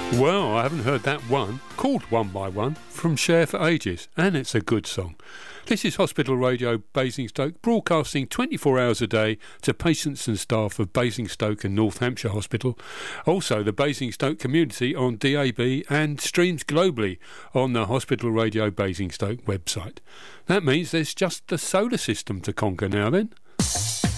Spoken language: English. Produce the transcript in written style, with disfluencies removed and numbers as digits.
Well, I haven't heard that one, called One by One, from Cher for ages, and it's a good song. This is Hospital Radio Basingstoke, broadcasting 24 hours a day to patients and staff of Basingstoke and North Hampshire Hospital. Also, the Basingstoke community on DAB and streams globally on the Hospital Radio Basingstoke website. That means there's just the solar system to conquer now then.